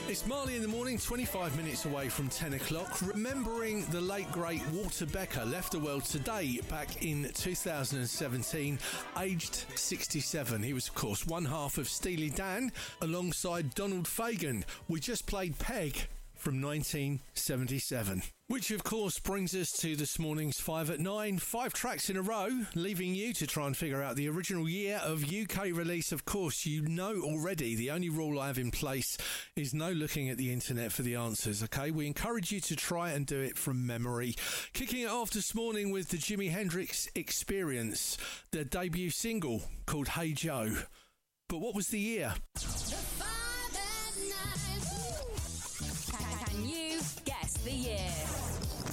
It's Marley in the morning, 25 minutes away from 10 o'clock. Remembering the late, great Walter Becker left the world today back in 2017, aged 67. He was, of course, one half of Steely Dan alongside Donald Fagen. We just played Peg from 1977. Which, of course, brings us to this morning's 5 at 9. 5 tracks in a row, leaving you to try and figure out the original year of UK release. Of course, you know already the only rule I have in place is no looking at the internet for the answers, OK? We encourage you to try and do it from memory. Kicking it off this morning with the Jimi Hendrix Experience, their debut single called Hey Joe. But what was the year? Can you guess the year?